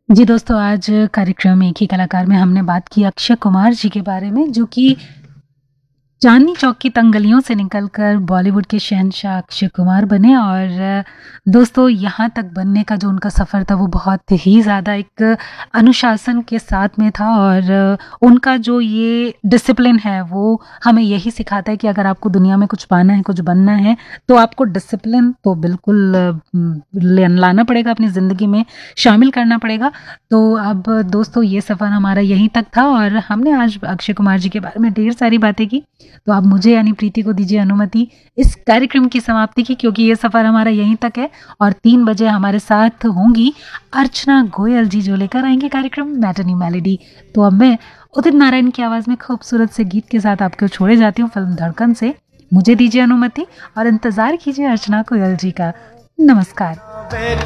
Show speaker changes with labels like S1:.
S1: जी दोस्तों, आज कार्यक्रम एक ही कलाकार में हमने बात की अक्षय कुमार जी के बारे में, जो कि चांदनी चौक की तंग गलियों से निकलकर बॉलीवुड के शहंशाह अक्षय कुमार बने। और दोस्तों, यहाँ तक बनने का जो उनका सफ़र था वो बहुत ही ज़्यादा एक अनुशासन के साथ में था। और उनका जो ये डिसिप्लिन है वो हमें यही सिखाता है कि अगर आपको दुनिया में कुछ पाना है, कुछ बनना है, तो आपको डिसिप्लिन तो बिल्कुल लाना पड़ेगा, अपनी ज़िंदगी में शामिल करना पड़ेगा। तो अब दोस्तों, ये सफ़र हमारा यहीं तक था और हमने आज अक्षय कुमार जी के बारे में ढेर सारी बातें की। तो अब मुझे यानी प्रीति को दीजिए अनुमति इस कार्यक्रम की समाप्ति की, क्योंकि ये सफ़र हमारा यहीं तक है। और 3 बजे हमारे साथ होंगी अर्चना गोयल जी, जो लेकर आएंगे कार्यक्रम मैटनी मेलेडी। तो अब मैं उदित नारायण की आवाज़ में खूबसूरत से गीत के साथ आपको छोड़े जाती हूँ फिल्म धड़कन से। मुझे दीजिए अनुमति और इंतज़ार कीजिए अर्चना गोयल जी का। नमस्कार।